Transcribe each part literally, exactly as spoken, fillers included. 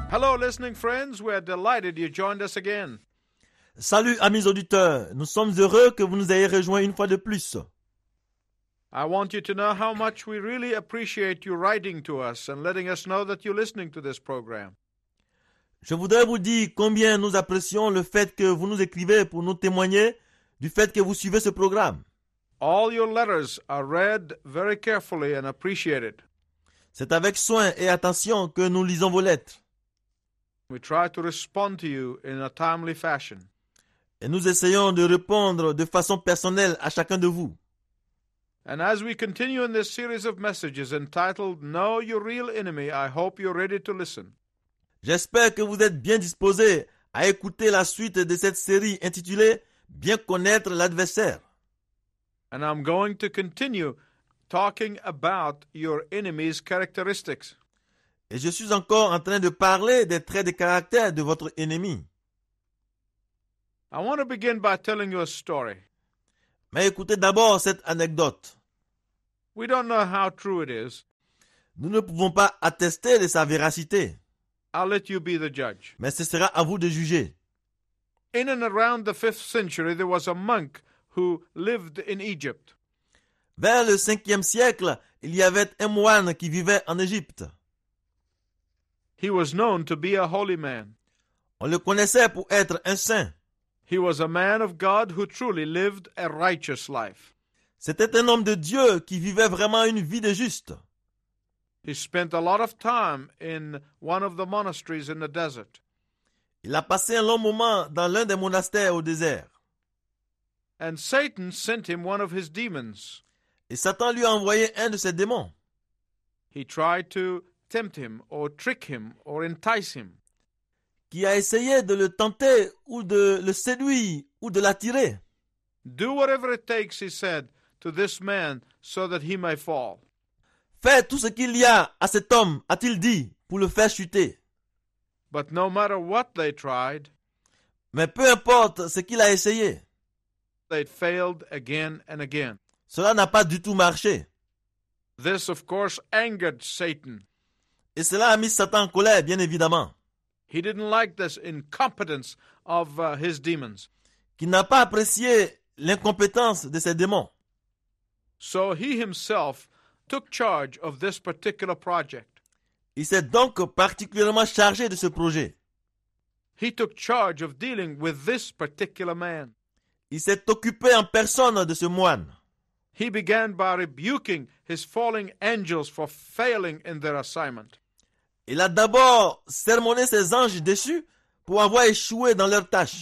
Hello, listening friends. We're delighted you joined us again. Salut amis auditeurs, nous sommes heureux que vous nous ayez rejoints une fois de plus. I want you to know how much we really appreciate you writing to us and letting us know that you're listening to this program. Je voudrais vous dire combien nous apprécions le fait que vous nous écrivez pour nous témoigner du fait que vous suivez ce programme. All your letters are read very carefully and appreciated. C'est avec soin et attention que nous lisons vos lettres. We try to respond to you in a timely fashion. Et nous essayons de répondre de façon personnelle à chacun de vous. And as we continue in this series of messages entitled Know Your Real Enemy, I hope you're ready to listen. J'espère que vous êtes bien disposés à écouter la suite de cette série intitulée « Bien connaître l'adversaire ». And I'm going to continue talking about your enemy's characteristics. Et je suis encore en train de parler des traits de caractère de votre ennemi. I want to begin by telling you a story. Mais écoutez d'abord cette anecdote. We don't know how true it is. Nous ne pouvons pas attester de sa véracité. I'll let you be the judge. Mais ce sera à vous de juger. In and around the fifth century, there was a monk who lived in Egypt. Vers le cinquième siècle, il y avait un moine qui vivait en Égypte. He was known to be a holy man. On le connaissait pour être un saint. He was a man of God who truly lived a righteous life. C'était un homme de Dieu qui vivait vraiment une vie de juste. He spent a lot of time in one of the monasteries in the desert. Il a passé un long moment dans l'un des monastères au désert. And Satan sent him one of his demons. Et Satan lui a envoyé un de ses démons. He tried to tempt him or trick him or entice him. Qui a essayé de le tenter ou de le séduire ou de l'attirer. Do whatever it takes, he said, to this man so that he may fall. Fais tout ce qu'il y a à cet homme, a-t-il dit, pour le faire chuter. But no matter what they tried, Mais peu importe ce qu'il a essayé, they failed again and again. cela n'a pas du tout marché. This, of course, angered Satan. Et cela a mis Satan en colère, bien évidemment. He didn't like this incompetence of uh, his demons. Qui n'a pas apprécié l'incompétence de ses démons. So he himself took charge of this particular project. Il s'est donc particulièrement chargé de ce projet. He took charge of dealing with this particular man. Il s'est occupé en personne de ce moine. He began by rebuking his falling angels for failing in their assignment. Il a d'abord sermonné ses anges déchus pour avoir échoué dans leur tâche.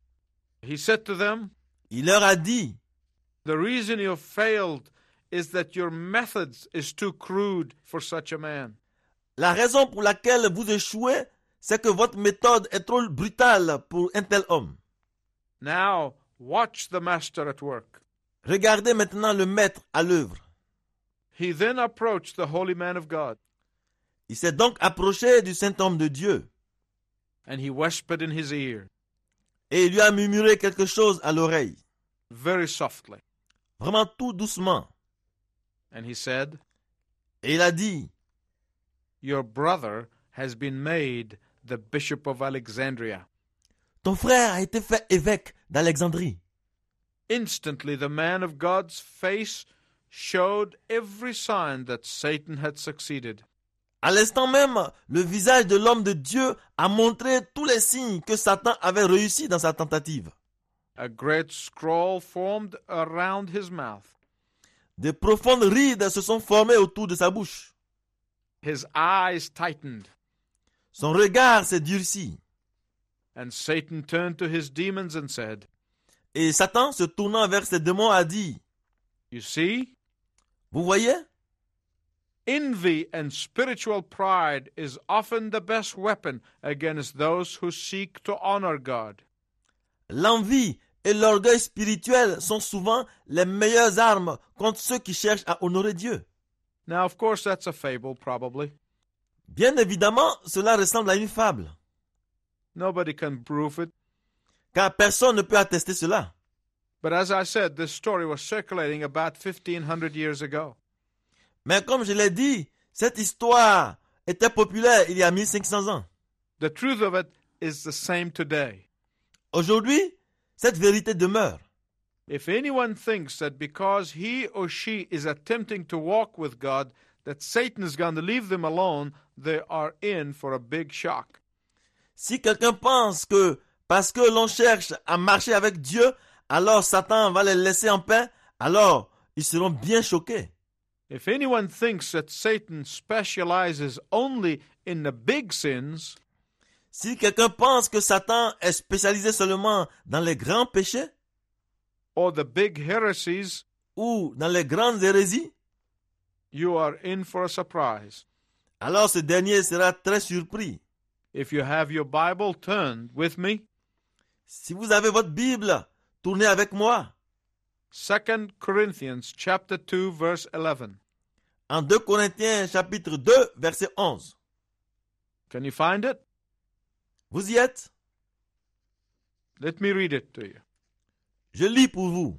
He said to them, Il leur a dit, the reason you failed is that your methods is too crude for such a man. la raison pour laquelle vous échouez, c'est que votre méthode est trop brutale pour un tel homme. Now, watch the master at work. Regardez maintenant le maître à l'œuvre. He then approached the holy man of God. Il s'est donc approché du saint homme de Dieu. And he whispered in his ear, Et il lui a murmuré quelque chose à l'oreille. very softly. Vraiment tout doucement. And he said, Et il a dit, your brother has been made the bishop of Alexandria. ton frère a été fait évêque d'Alexandrie. Instantly, the man of God's face showed every sign that Satan had succeeded. À l'instant même, le visage de l'homme de Dieu a montré tous les signes que Satan avait réussi dans sa tentative. A great scroll formed around his mouth. De profondes rides se sont formées autour de sa bouche. His eyes tightened. Son regard s'est durci. And Satan turned to his demons and said, Et Satan, se tournant vers ses démons, a dit, you see, vous voyez, envy and spiritual pride is often the best weapon against those who seek to honor God. l'envie et l'orgueil spirituel sont souvent les meilleures armes contre ceux qui cherchent à honorer Dieu. Now, of course, that's a fable, probably. Bien évidemment, cela ressemble à une fable, Nobody can prove it. car personne ne peut attester cela. But as I said, this story was circulating about fifteen hundred years ago. Mais comme je l'ai dit, cette histoire était populaire il y a mille cinq cents ans. The truth of it is the same today. Aujourd'hui, cette vérité demeure. If anyone thinks that because he or she is attempting to walk with God, that Satan is going to leave them alone, they are in for a big shock. Si quelqu'un pense que parce que l'on cherche à marcher avec Dieu, alors Satan va les laisser en paix, alors ils seront bien choqués. If anyone thinks that Satan specializes only in the big sins, Si quelqu'un pense que Satan est spécialisé seulement dans les grands péchés or the big heresies, ou dans les grandes hérésies, you are in for a surprise. alors ce dernier sera très surpris. If you have your Bible, turn with me. Si vous avez votre Bible, tournez avec moi. Second Corinthians chapter two, verse eleven. En deux Corinthiens chapitre deux, verset onze. Can you find it? Vous y êtes? Let me read it to you. Je lis pour vous.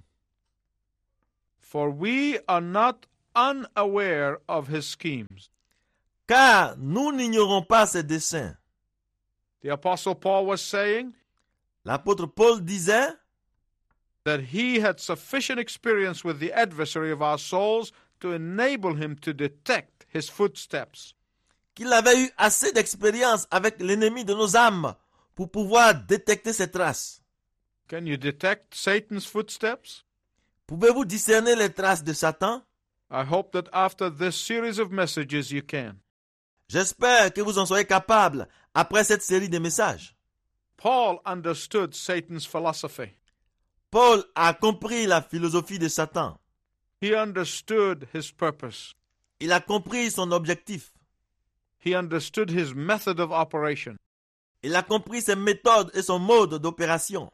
For we are not unaware of his schemes. Car nous n'ignorons pas ses desseins. The Apostle Paul was saying L'apôtre Paul disait that he had sufficient experience with the adversary of our souls to enable him to detect his footsteps. qu'il avait eu assez d'expérience avec l'ennemi de nos âmes pour pouvoir détecter ses traces. Can you detect Satan's footsteps? Pouvez-vous discerner les traces de Satan? I hope that after this series of messages you can. J'espère que vous en soyez capable après cette série de messages. Paul understood Satan's philosophy. Paul a compris la philosophie de Satan. He understood his purpose. Il a compris son objectif. He understood his method of operation. Il a compris ses méthodes et son mode d'opération.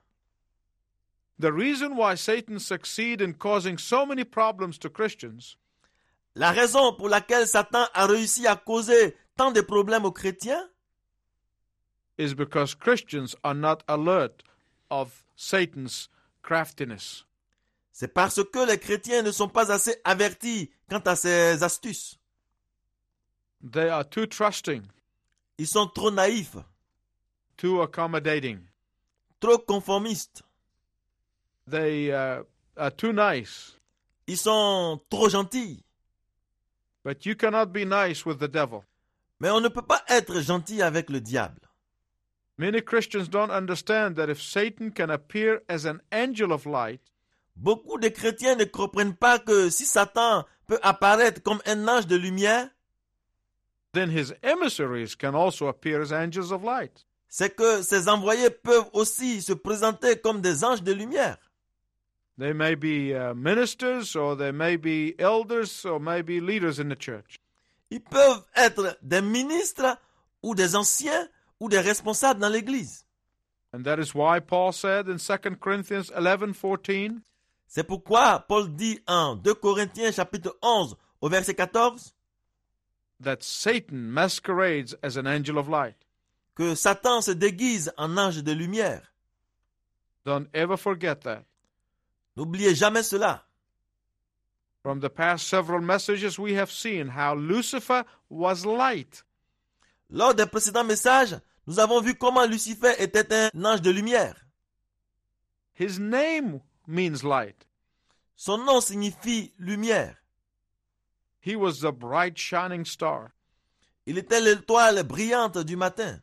The reason why Satan succeeds in causing so many problems to Christians La raison pour laquelle Satan a réussi à causer tant de problèmes aux chrétiens, is because Christians are not alert of Satan's craftiness. c'est parce que les chrétiens ne sont pas assez avertis quant à ses astuces. They are too trusting, Ils sont trop naïfs, too accommodating. trop conformistes. They uh, are too nice. Ils sont trop gentils. But you cannot be nice with the devil. Mais on ne peut pas être gentil avec le diable. Many Christians don't understand that if Satan can appear as an angel of light, Beaucoup de chrétiens ne comprennent pas que si Satan peut apparaître comme un ange de lumière, then his emissaries can also appear as angels of light. c'est que ses envoyés peuvent aussi se présenter comme des anges de lumière. They may be uh, ministers, or they may be elders, or maybe leaders in the church. Ils peuvent être des ministres ou des anciens ou des responsables dans l'Église. And that is why Paul said in Second Corinthians eleven fourteen, C'est pourquoi Paul dit en deux Corinthiens chapitre onze au verset quatorze that Satan masquerades as an angel of light. que Satan se déguise en ange de lumière. Don't ever forget that. N'oubliez jamais cela. From the past several messages, we have seen how Lucifer was light. Lors des précédents messages, nous avons vu comment Lucifer était un ange de lumière. His name means light. Son nom signifie lumière. He was the bright shining star. Il était l'étoile brillante du matin.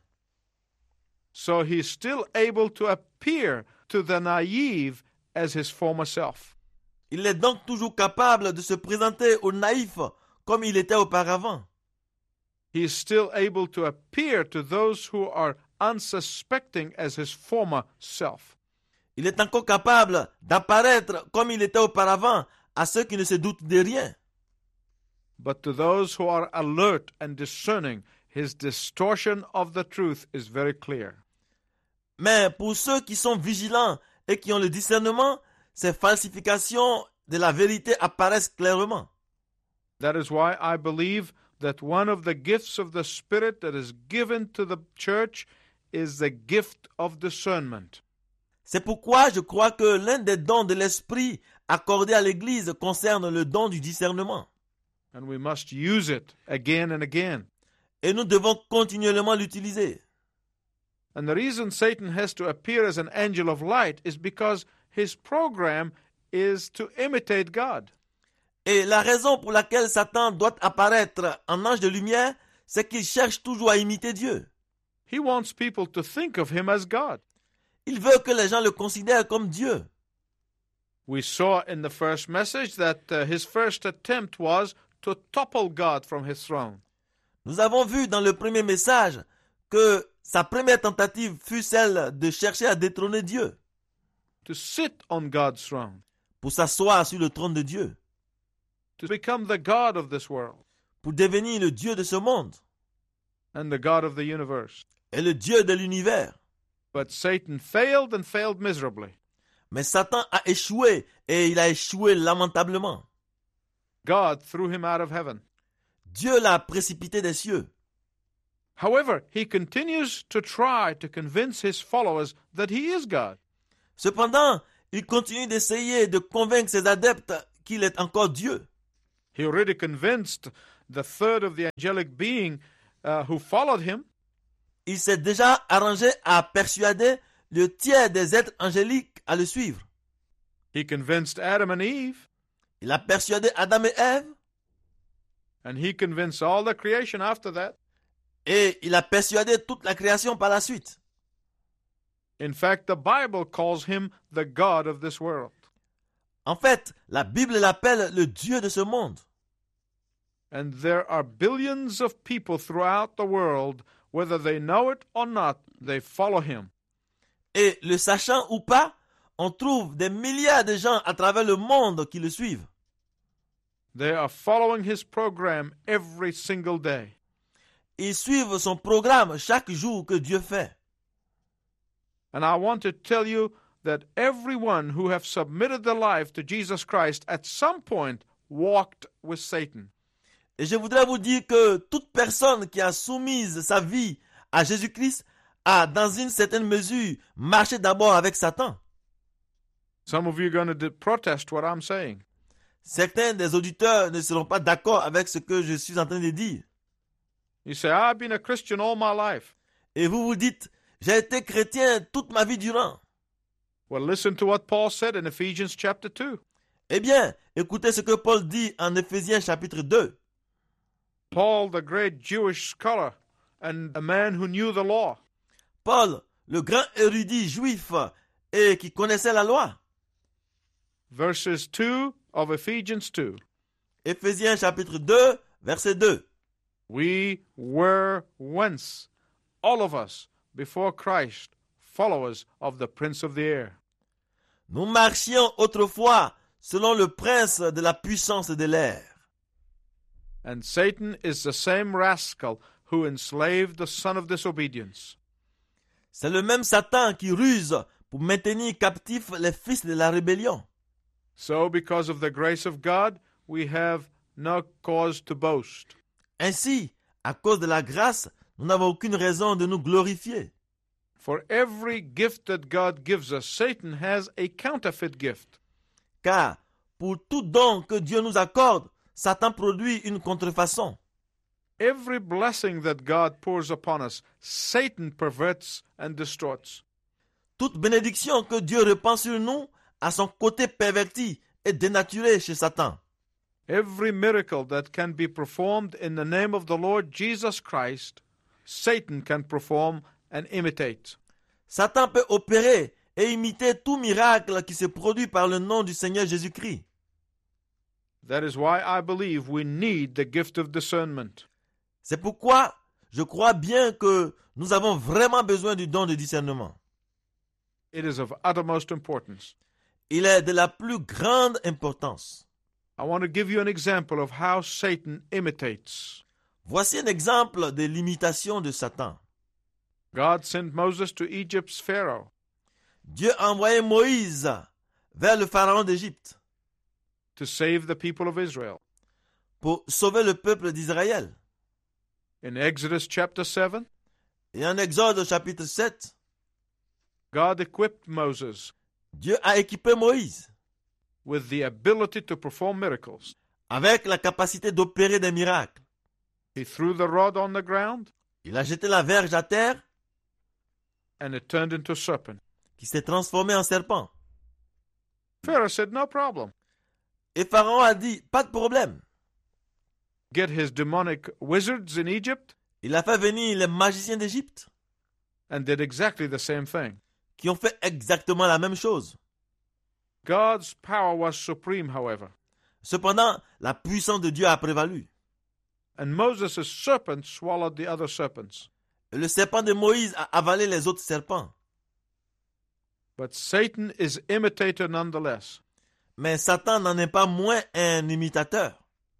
So he's still able to appear to the naive as his former self. Il est donc toujours capable de se présenter aux naïfs comme il était auparavant. He is still able to appear to those who are unsuspecting as his former self. Il est encore capable d'apparaître comme il était auparavant à ceux qui ne se doutent de rien. But to those who are alert and discerning, his distortion of the truth is very clear. Mais pour ceux qui sont vigilants et qui ont le discernement, ces falsifications de la vérité apparaissent clairement. That is why I believe that one of the gifts of the Spirit that is given to the church is the gift of discernment. C'est pourquoi je crois que l'un des dons de l'Esprit accordés à l'Église concerne le don du discernement. And we must use it again and again. Et nous devons continuellement l'utiliser. And the reason Satan has to appear as an angel of light is because his program is to imitate God. Et la raison pour laquelle Satan doit apparaître en ange de lumière, c'est qu'il cherche toujours à imiter Dieu. He wants people to think of him as God. Il veut que les gens le considèrent comme Dieu. We saw in the first message that uh, his first attempt was to topple God from his throne. Nous avons vu dans le premier message que sa première tentative fut celle de chercher à détrôner Dieu, To sit on God's throne. pour s'asseoir sur le trône de Dieu, To become the God of this world pour devenir le Dieu de ce monde and the God of the universe. et le Dieu de l'univers. But Satan failed and failed miserably. Mais Satan a échoué et il a échoué lamentablement. God threw him out of heaven. Dieu l'a précipité des cieux. However, he continues to try to convince his followers that he is God. Cependant, il continue d'essayer de convaincre ses adeptes qu'il est encore Dieu. He already convinced the third of the angelic being uh, who followed him. Il s'est déjà arrangé à persuader le tiers des êtres angéliques à le suivre. He convinced Adam and Eve, Il a persuadé Adam et Ève and he convinced all the creation after that. et il a persuadé toute la création par la suite. In fact, the Bible calls him the God of this world. En fait, la Bible l'appelle le Dieu de ce monde. And there are billions of people throughout the world, whether they know it or not, they follow him. Et le sachant ou pas, on trouve des milliards de gens à travers le monde qui le suivent. They are following his program every single day. Ils suivent son programme chaque jour que Dieu fait. And I want to tell you that everyone who have submitted their life to Jesus Christ at some point walked with Satan. Et je voudrais vous dire que toute personne qui a soumise sa vie à Jésus-Christ a, dans une certaine mesure, marché d'abord avec Satan. Some of you are going to protest what I'm saying. Certains des auditeurs ne seront pas d'accord avec ce que je suis en train de dire. You say, I've been a Christian all my life. Et vous vous dites, j'ai été chrétien toute ma vie durant. Well, listen to what Paul said in Ephesians chapter two. Eh bien, écoutez ce que Paul dit en Éphésiens chapitre deux. Paul, the great Jewish scholar and a man who knew the law, Paul, le grand érudit juif et qui connaissait la loi. verses two of Ephesians two. Éphésiens chapitre deux, verset deux. We were once, all of us, before Christ, followers of the Prince of the Air. Nous marchions autrefois selon le prince de la puissance de l'air. And Satan is the same rascal who enslaved the son of disobedience. C'est le même Satan qui ruse pour maintenir captifs les fils de la rébellion. So, because of the grace of God, we have no cause to boast. Ainsi, à cause de la grâce, nous n'avons aucune raison de nous glorifier. For every gift that God gives us, Satan has a counterfeit gift. Car pour tout don que Dieu nous accorde, Satan produit une contrefaçon. Every blessing that God pours upon us, Satan perverts and distorts. Toute bénédiction que Dieu répand sur nous a son côté perverti et dénaturé chez Satan. Every miracle that can be performed in the name of the Lord Jesus Christ, Satan can perform and imitate. Satan peut opérer et imiter tout miracle qui se produit par le nom du Seigneur Jésus-Christ. That is why I believe we need the gift of discernment. C'est pourquoi je crois bien que nous avons vraiment besoin du don de discernement. It is of uttermost importance. Il est de la plus grande importance. I want to give you an example of how Satan imitates. Voici un exemple de l'imitation de Satan. God sent Moses to Egypt's Pharaoh. Dieu a envoyé Moïse vers le pharaon d'Égypte To save the people of Israel. pour sauver le peuple d'Israël. In Exodus chapter seven, Et en Exode chapitre sept, God equipped Moses Dieu a équipé Moïse with the ability to perform miracles. avec la capacité d'opérer des miracles. He threw the rod on the ground, Il a jeté la verge à terre and it turned into a serpent. qui s'est transformé en serpent. Pharaoh said, no problem. Et Pharaon a dit, pas de problème. Get his demonic wizards in Egypt Il a fait venir les magiciens d'Égypte and did exactly the same thing. qui ont fait exactement la même chose. God's power was supreme, however, Cependant, la puissance de Dieu a prévalu. and Moses' serpent swallowed the other serpents. Et le serpent de Moïse a avalé les autres serpents. But Satan is imitator nonetheless. Mais Satan n'en est pas moins un imitateur.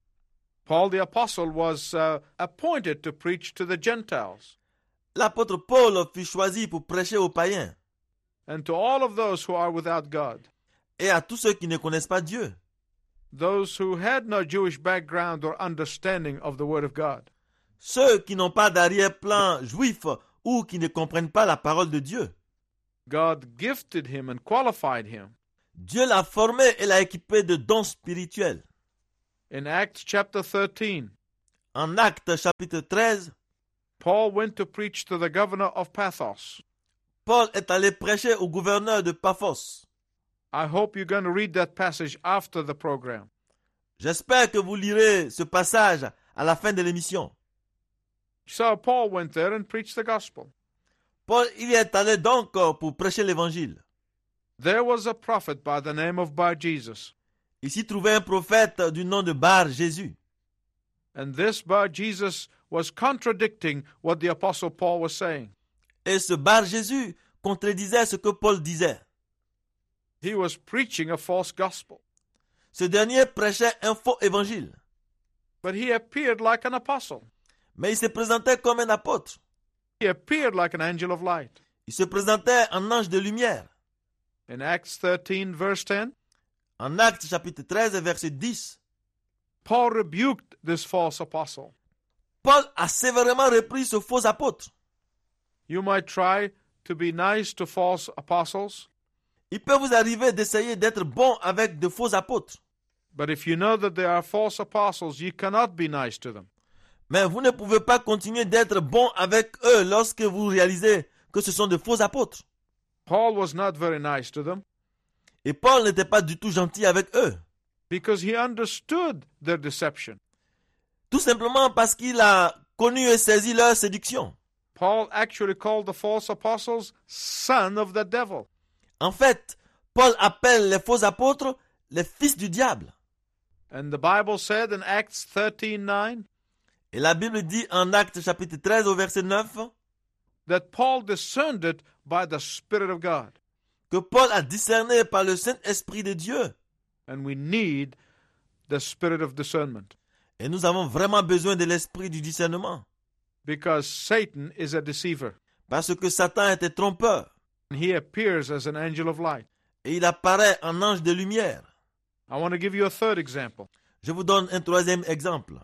Paul the apostle was uh, appointed to preach to the Gentiles L'apôtre Paul fut choisi pour prêcher aux païens and to all of those who are without God, et à tous ceux qui ne connaissent pas Dieu, those who had no Jewish background or understanding of the Word of God. ceux qui n'ont pas d'arrière-plan juif ou qui ne comprennent pas la parole de Dieu. God gifted him and qualified him. Dieu l'a formé et l'a équipé de dons spirituels. In Acts chapter thirteen, En Actes chapitre treize, Paul went to preach to the governor of Paphos. Paul est allé prêcher au gouverneur de Paphos. I hope you're going to read that passage after the program. J'espère que vous lirez ce passage à la fin de l'émission. So Paul went there and preached the gospel. Paul y est allé donc pour prêcher l'évangile. There was a prophet by the name of Bar Jesus. Il s'y trouvait un prophète du nom de Bar Jésus. And this Bar Jesus was contradicting what the apostle Paul was saying. Et ce Bar Jésus contredisait ce que Paul disait. He was preaching a false gospel. Ce dernier prêchait un faux évangile. But he appeared like an apostle. Mais il se présentait comme un apôtre. He appeared like an angel of light. Il se présentait en ange de lumière. In Acts thirteen, verse ten, En Actes chapitre treize, verset dix, Paul rebuked this false apostle. Paul a sévèrement repris ce faux apôtre. You might try to be nice to false apostles, Il peut vous arriver d'essayer d'être bon avec de faux apôtres. but if you know that they are false apostles, you cannot be nice to them. Mais vous ne pouvez pas continuer d'être bon avec eux lorsque vous réalisez que ce sont de faux apôtres. Paul was not very nice to them Et Paul n'était pas du tout gentil avec eux. because he understood their deception. Tout simplement parce qu'il a connu et saisi leur séduction. Paul actually called the false apostles son of the devil. En fait, Paul appelle les faux apôtres les fils du diable. And the Bible said in Acts thirteen nine Et la Bible dit en Actes chapitre treize au verset neuf that Paul discerned it by the Spirit of God. que Paul a discerné par le Saint-Esprit de Dieu. And we need the spirit of discernment Et nous avons vraiment besoin de l'esprit du discernement. because Satan is a deceiver. Parce que Satan était trompeur. And he appears as an angel of light. Et il apparaît en ange de lumière. I want to give you a third example. Je vous donne un troisième exemple.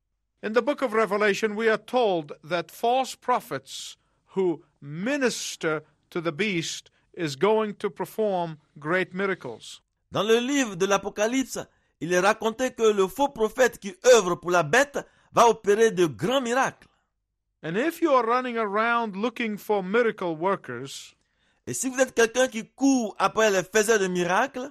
In the book of Revelation, we are told that false prophets who minister to the beast is going to perform great miracles. Dans le livre de l'Apocalypse, il est raconté que le faux prophète qui œuvre pour la bête va opérer de grands miracles. And if you are running around looking for miracle workers, Et si vous êtes quelqu'un qui court après les faiseurs de miracles,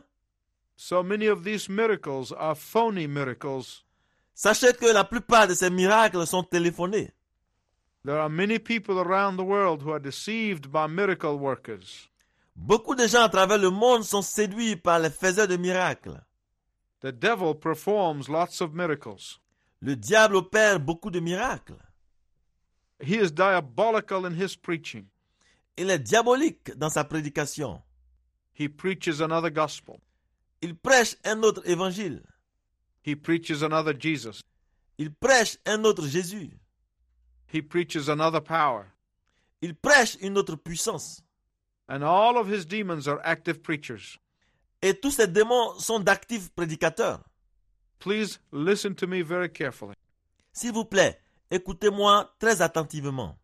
so many of these miracles are phony miracles. sachez que la plupart de ces miracles sont téléphonés. There are many people around the world who are deceived by miracle workers. Beaucoup de gens à travers le monde sont séduits par les faiseurs de miracles. The devil performs lots of miracles. Le diable opère beaucoup de miracles. He is diabolical in his preaching. Il est diabolique dans sa prédication. He preaches another gospel. Il prêche un autre évangile. He preaches another Jesus. Il prêche un autre Jésus. He preaches another power. Il prêche une autre puissance. And all of his demons are active preachers. Et tous ces démons sont d'actifs prédicateurs. Please listen to me very carefully. S'il vous plaît, écoutez-moi très attentivement.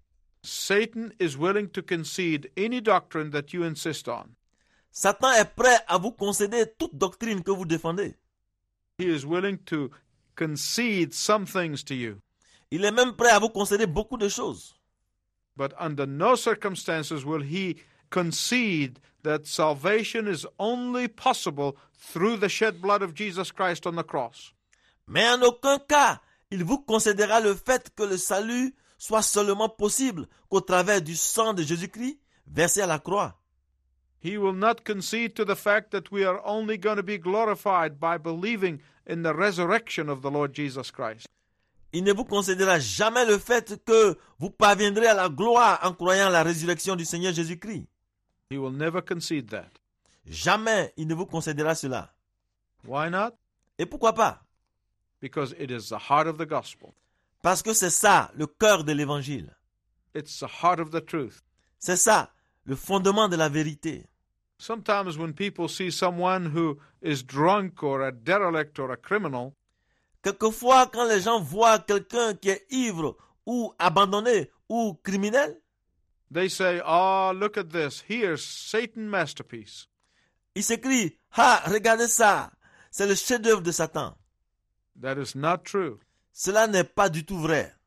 Satan is willing to concede any doctrine that you insist on. Satan est prêt à vous concéder toute doctrine que vous défendez. He is willing to concede some things to you. Il est même prêt à vous concéder beaucoup de choses. But under no circumstances will he concede that salvation is only possible through the shed blood of Jesus Christ on the cross. Mais en aucun cas, il vous concédera le fait que le salut soit seulement possible qu'au travers du sang de Jésus-Christ versé à la croix. He will not concede to the fact that we are only going to be glorified by believing in the resurrection of the Lord Jesus Christ. Il ne vous concédera jamais le fait que vous parviendrez à la gloire en croyant à la résurrection du Seigneur Jésus-Christ. He will never concede that. Jamais il ne vous concédera cela. Why not? Et pourquoi pas? Because it is the heart of the gospel. Parce que c'est ça, le cœur de l'évangile. It's the heart of the truth. C'est ça, le fondement de la vérité. Sometimes when people see someone who is drunk or a derelict or a criminal, Quelquefois, quand les gens voient quelqu'un qui est ivre ou abandonné ou criminel, they say, "Oh, look at this. Here's Satan's masterpiece." ils s'écrient « Ah, regardez ça, c'est le chef-d'œuvre de Satan. That is not true. » Cela n'est pas du tout vrai.